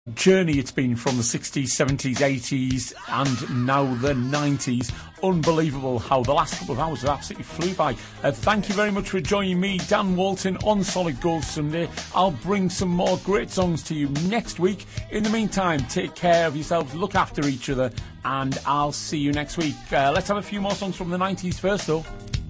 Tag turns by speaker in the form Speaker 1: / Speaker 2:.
Speaker 1: journey it's been from the 60s, 70s, 80s and now the 90s. Unbelievable how the last couple of hours have absolutely flew by. Thank you very much for joining me, Dan Walton, on Solid Gold Sunday. I'll bring some more great songs to you next week. In the meantime, take care of yourselves, look after each other, and I'll see you next week. Let's have a few more songs from the 90s first though.